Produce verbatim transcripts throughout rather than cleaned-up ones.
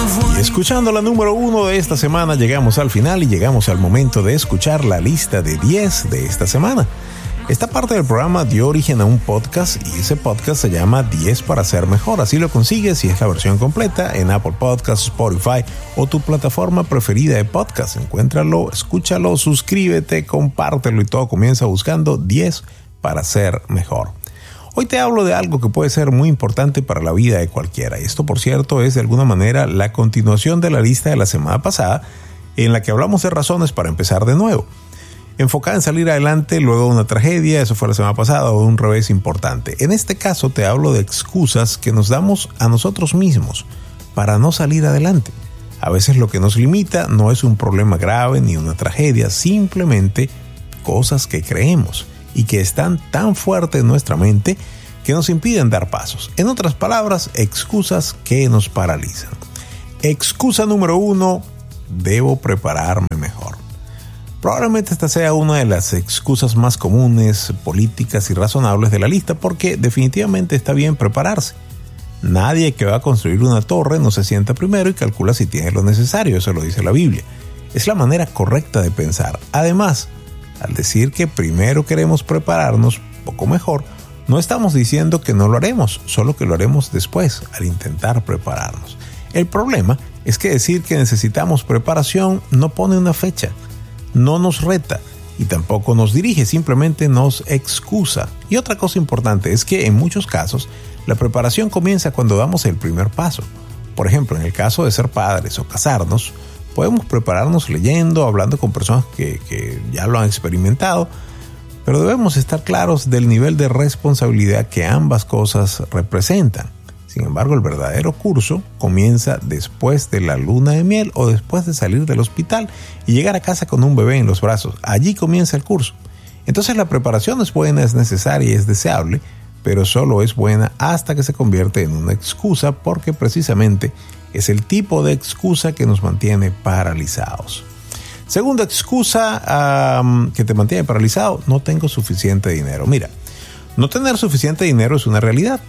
Y escuchando la número uno de esta semana, llegamos al final y llegamos al momento de escuchar la lista de diez de esta semana. Esta parte del programa dio origen a un podcast y ese podcast se llama diez para ser mejor. Así lo consigues si es la versión completa en Apple Podcasts, Spotify o tu plataforma preferida de podcast. Encuéntralo, escúchalo, suscríbete, compártelo y todo comienza buscando diez para ser mejor. Hoy te hablo de algo que puede ser muy importante para la vida de cualquiera. Esto, por cierto, es de alguna manera la continuación de la lista de la semana pasada en la que hablamos de razones para empezar de nuevo. Enfocada en salir adelante luego de una tragedia, eso fue la semana pasada, o un revés importante. En este caso te hablo de excusas que nos damos a nosotros mismos para no salir adelante. A veces lo que nos limita no es un problema grave ni una tragedia, simplemente cosas que creemos y que están tan fuertes en nuestra mente que nos impiden dar pasos. En otras palabras, excusas que nos paralizan. Excusa número uno, debo prepararme mejor. Probablemente esta sea una de las excusas más comunes, políticas y razonables de la lista porque definitivamente está bien prepararse. Nadie que va a construir una torre no se sienta primero y calcula si tiene lo necesario, eso lo dice la Biblia. Es la manera correcta de pensar. Además, al decir que primero queremos prepararnos poco mejor, no estamos diciendo que no lo haremos, solo que lo haremos después, al intentar prepararnos. El problema es que decir que necesitamos preparación no pone una fecha. No nos reta y tampoco nos dirige, simplemente nos excusa. Y otra cosa importante es que en muchos casos la preparación comienza cuando damos el primer paso. Por ejemplo, en el caso de ser padres o casarnos, podemos prepararnos leyendo, hablando con personas que, que ya lo han experimentado, pero debemos estar claros del nivel de responsabilidad que ambas cosas representan. Sin embargo, el verdadero curso comienza después de la luna de miel o después de salir del hospital y llegar a casa con un bebé en los brazos. Allí comienza el curso. Entonces la preparación es buena, es necesaria y es deseable, pero solo es buena hasta que se convierte en una excusa porque precisamente es el tipo de excusa que nos mantiene paralizados. Segunda excusa um, que te mantiene paralizado, no tengo suficiente dinero. Mira, no tener suficiente dinero es una realidad.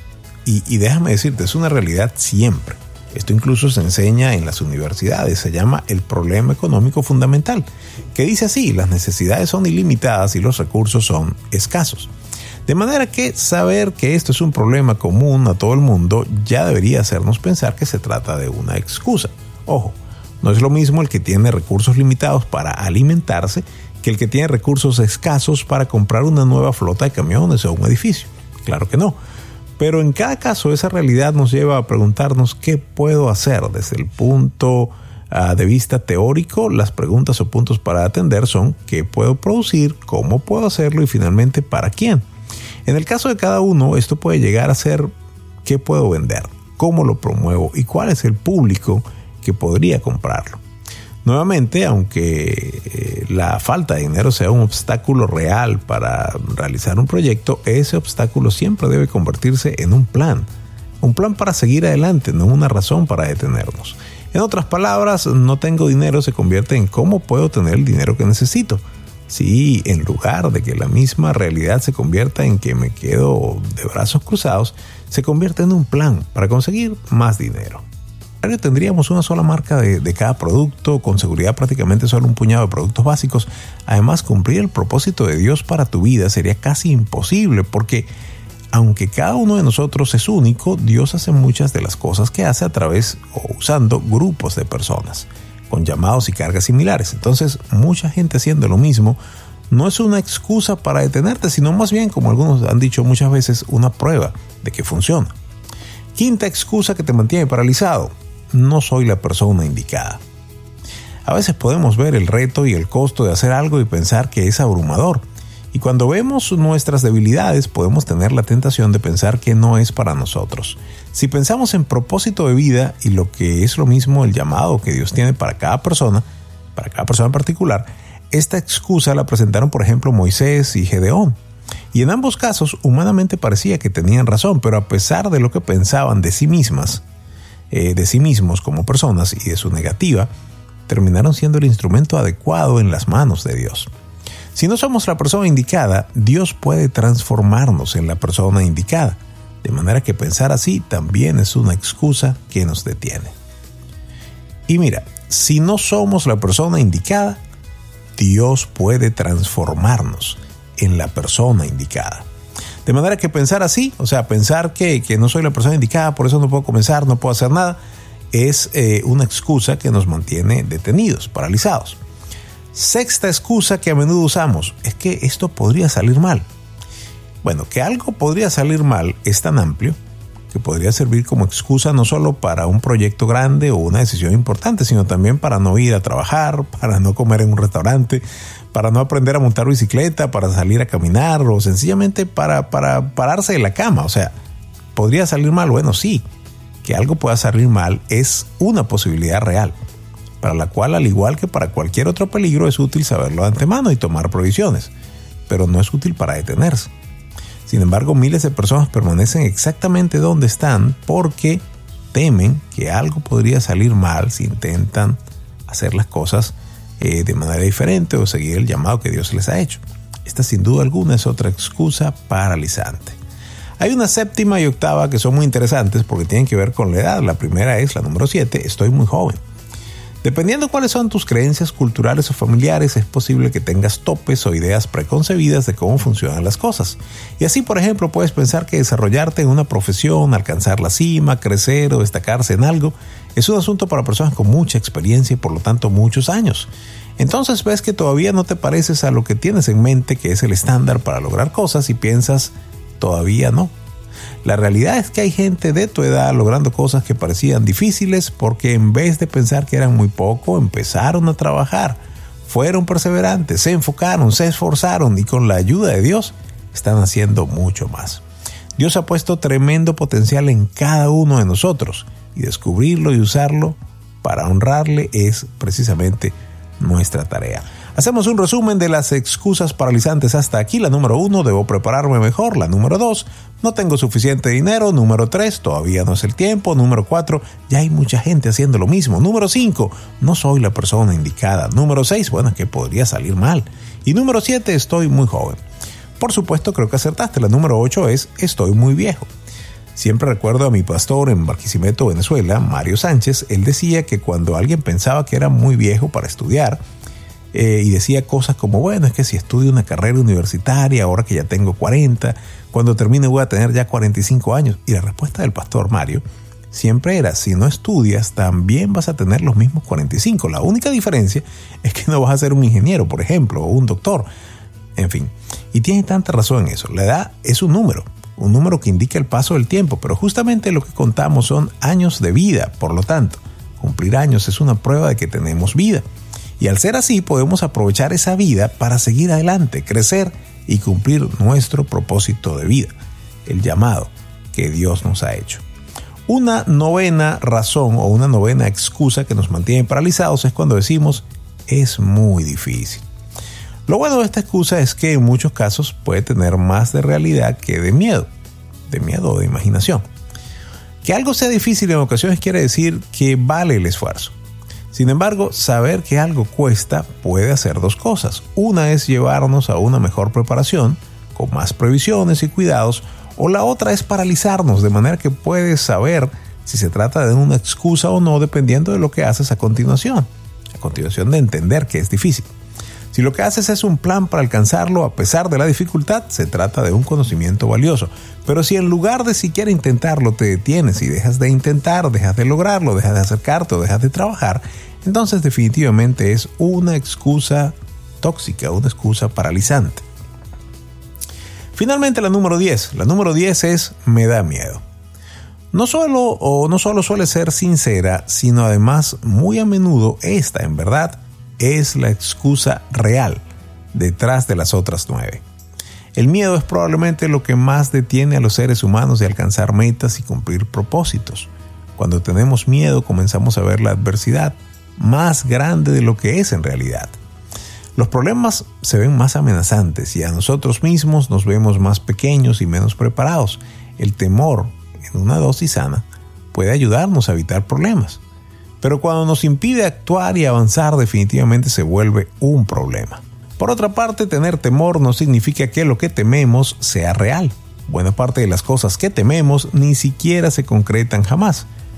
Y, y déjame decirte, es una realidad siempre. Esto incluso se enseña en las universidades, se llama el problema económico fundamental, que dice así: las necesidades son ilimitadas y los recursos son escasos. De manera que saber que esto es un problema común a todo el mundo ya debería hacernos pensar que se trata de una excusa. Ojo, no es lo mismo el que tiene recursos limitados para alimentarse que el que tiene recursos escasos para comprar una nueva flota de camiones o un edificio. Claro que no. Pero en cada caso esa realidad nos lleva a preguntarnos qué puedo hacer. Desde el punto uh, de vista teórico, las preguntas o puntos para atender son qué puedo producir, cómo puedo hacerlo y finalmente para quién. En el caso de cada uno, esto puede llegar a ser qué puedo vender, cómo lo promuevo y cuál es el público que podría comprarlo. Nuevamente, aunque eh, la falta de dinero sea un obstáculo real para realizar un proyecto, ese obstáculo siempre debe convertirse en un plan. Un plan para seguir adelante, no una razón para detenernos. En otras palabras, no tengo dinero se convierte en cómo puedo tener el dinero que necesito. Si en lugar de que la misma realidad se convierta en que me quedo de brazos cruzados, se convierte en un plan para conseguir más dinero. Tendríamos una sola marca de, de cada producto, con seguridad prácticamente solo un puñado de productos básicos. Además, cumplir el propósito de Dios para tu vida sería casi imposible porque aunque cada uno de nosotros es único, Dios hace muchas de las cosas que hace a través o usando grupos de personas con llamados y cargas similares. Entonces, mucha gente haciendo lo mismo no es una excusa para detenerte, sino más bien, como algunos han dicho muchas veces, una prueba de que funciona. Quinta excusa que te mantiene paralizado: no soy la persona indicada. A veces podemos ver el reto y el costo de hacer algo y pensar que es abrumador. Y cuando vemos nuestras debilidades, podemos tener la tentación de pensar que no es para nosotros. Si pensamos en propósito de vida y lo que es lo mismo el llamado que Dios tiene para cada persona, para cada persona en particular, esta excusa la presentaron, por ejemplo, Moisés y Gedeón. Y en ambos casos, humanamente parecía que tenían razón, pero a pesar de lo que pensaban de sí mismas, eh, de sí mismos como personas y de su negativa, terminaron siendo el instrumento adecuado en las manos de Dios. Si no somos la persona indicada, Dios puede transformarnos en la persona indicada, de manera que pensar así también es una excusa que nos detiene. Y mira, si no somos la persona indicada, Dios puede transformarnos en la persona indicada. De manera que pensar así, o sea, pensar que, que no soy la persona indicada, por eso no puedo comenzar, no puedo hacer nada, es eh, una excusa que nos mantiene detenidos, paralizados. Sexta excusa que a menudo usamos es que esto podría salir mal. Bueno, que algo podría salir mal es tan amplio que podría servir como excusa no solo para un proyecto grande o una decisión importante, sino también para no ir a trabajar, para no comer en un restaurante, para no aprender a montar bicicleta, para salir a caminar o sencillamente para, para pararse de la cama. O sea, ¿podría salir mal? Bueno, sí, que algo pueda salir mal es una posibilidad real, para la cual, al igual que para cualquier otro peligro, es útil saberlo de antemano y tomar provisiones, pero no es útil para detenerse. Sin embargo, miles de personas permanecen exactamente donde están porque temen que algo podría salir mal si intentan hacer las cosas eh, de manera diferente o seguir el llamado que Dios les ha hecho. Esta, sin duda alguna, es otra excusa paralizante. Hay una séptima y octava que son muy interesantes porque tienen que ver con la edad. La primera es la número siete, estoy muy joven. Dependiendo cuáles son tus creencias culturales o familiares, es posible que tengas topes o ideas preconcebidas de cómo funcionan las cosas. Y así, por ejemplo, puedes pensar que desarrollarte en una profesión, alcanzar la cima, crecer o destacarse en algo, es un asunto para personas con mucha experiencia y por lo tanto muchos años. Entonces ves que todavía no te pareces a lo que tienes en mente que es el estándar para lograr cosas y piensas, todavía no. La realidad es que hay gente de tu edad logrando cosas que parecían difíciles porque en vez de pensar que eran muy poco, empezaron a trabajar, fueron perseverantes, se enfocaron, se esforzaron y con la ayuda de Dios están haciendo mucho más. Dios ha puesto tremendo potencial en cada uno de nosotros y descubrirlo y usarlo para honrarle es precisamente nuestra tarea. Hacemos un resumen de las excusas paralizantes hasta aquí. La número uno, debo prepararme mejor. La número dos, no tengo suficiente dinero. Número tres, todavía no es el tiempo. Número cuatro, ya hay mucha gente haciendo lo mismo. Número cinco, no soy la persona indicada. Número seis, bueno, que podría salir mal. Y número siete, estoy muy joven. Por supuesto, creo que acertaste. La número ocho es, estoy muy viejo. Siempre recuerdo a mi pastor en Barquisimeto, Venezuela, Mario Sánchez. Él decía que cuando alguien pensaba que era muy viejo para estudiar, Eh, y decía cosas como, bueno, es que si estudio una carrera universitaria, ahora que ya tengo cuarenta, cuando termine voy a tener ya cuarenta y cinco años. Y la respuesta del pastor Mario siempre era, si no estudias, también vas a tener los mismos cuarenta y cinco. La única diferencia es que no vas a ser un ingeniero, por ejemplo, o un doctor. En fin, y tiene tanta razón en eso. La edad es un número, un número que indica el paso del tiempo, pero justamente lo que contamos son años de vida. Por lo tanto, cumplir años es una prueba de que tenemos vida. Y al ser así, podemos aprovechar esa vida para seguir adelante, crecer y cumplir nuestro propósito de vida, el llamado que Dios nos ha hecho. Una novena razón o una novena excusa que nos mantiene paralizados es cuando decimos, es muy difícil. Lo bueno de esta excusa es que en muchos casos puede tener más de realidad que de miedo, de miedo o de imaginación. Que algo sea difícil en ocasiones quiere decir que vale el esfuerzo. Sin embargo, saber que algo cuesta puede hacer dos cosas. Una es llevarnos a una mejor preparación, con más previsiones y cuidados, o la otra es paralizarnos, de manera que puedes saber si se trata de una excusa o no, dependiendo de lo que haces a continuación. A continuación de entender que es difícil. Si lo que haces es un plan para alcanzarlo a pesar de la dificultad, se trata de un conocimiento valioso. Pero si en lugar de siquiera intentarlo te detienes y dejas de intentar, dejas de lograrlo, dejas de acercarte o dejas de trabajar, entonces definitivamente es una excusa tóxica, una excusa paralizante. Finalmente la número diez. La número diez es me da miedo. No solo o no solo suele ser sincera, sino además muy a menudo esta en verdad es la excusa real detrás de las otras nueve. El miedo es probablemente lo que más detiene a los seres humanos de alcanzar metas y cumplir propósitos. Cuando tenemos miedo comenzamos a ver la adversidad más grande de lo que es en realidad. Los problemas se ven más amenazantes y a nosotros mismos nos vemos más pequeños y menos preparados. El temor, en una dosis sana, puede ayudarnos a evitar problemas. Pero cuando nos impide actuar y avanzar, definitivamente se vuelve un problema. Por otra parte, tener temor no significa que lo que tememos sea real. Buena parte de las cosas que tememos ni siquiera se concretan jamás.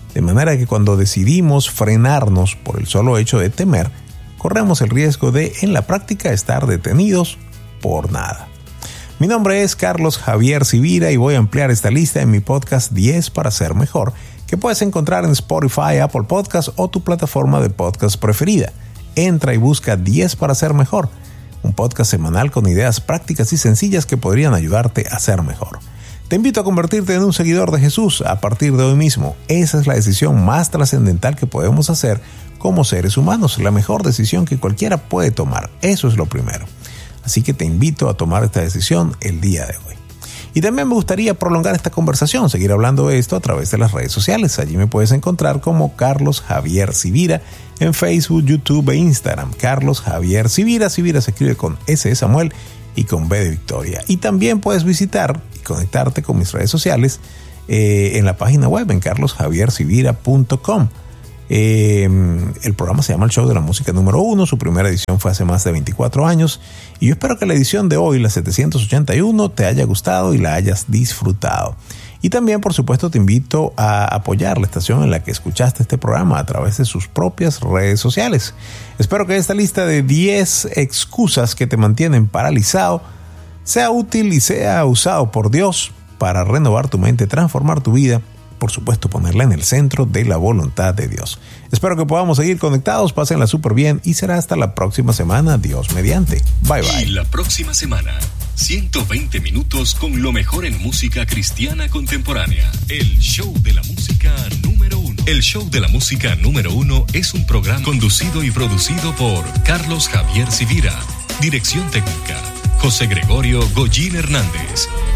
De manera que cuando decidimos frenarnos por el solo hecho de temer, corremos el riesgo de, en la práctica, estar detenidos por nada. Mi nombre es Carlos Javier Civira y voy a ampliar esta lista en mi podcast diez para ser mejor, que puedes encontrar en Spotify, Apple Podcasts o tu plataforma de podcast preferida. Entra y busca diez para ser mejor, un podcast semanal con ideas prácticas y sencillas que podrían ayudarte a ser mejor. Te invito a convertirte en un seguidor de Jesús a partir de hoy mismo. Esa es la decisión más trascendental que podemos hacer como seres humanos, la mejor decisión que cualquiera puede tomar. Eso es lo primero. Así que te invito a tomar esta decisión el día de hoy. Y también me gustaría prolongar esta conversación, seguir hablando de esto a través de las redes sociales. Allí me puedes encontrar como Carlos Javier Civira en Facebook, YouTube e Instagram. Carlos Javier Civira. Civira se escribe con S de Samuel y con B de Victoria. Y también puedes visitar y conectarte con mis redes sociales eh, en la página web en carlos javier civira punto com. Eh, el programa se llama El Show de la Música número uno. Su primera edición fue hace más de veinticuatro años. Y yo espero que la edición de hoy, la setecientos ochenta y uno, te haya gustado y la hayas disfrutado. Y también, por supuesto, te invito a apoyar la estación en la que escuchaste este programa a través de sus propias redes sociales. Espero que esta lista de diez excusas que te mantienen paralizado sea útil y sea usado por Dios para renovar tu mente, transformar tu vida, por supuesto, ponerla en el centro de la voluntad de Dios. Espero que podamos seguir conectados, pásenla súper bien y será hasta la próxima semana, Dios mediante. Bye bye. Y la próxima semana, ciento veinte minutos con lo mejor en música cristiana contemporánea. El Show de la Música número uno. El Show de la Música número uno es un programa conducido y producido por Carlos Javier Civira. Dirección técnica, José Gregorio Goyín Hernández.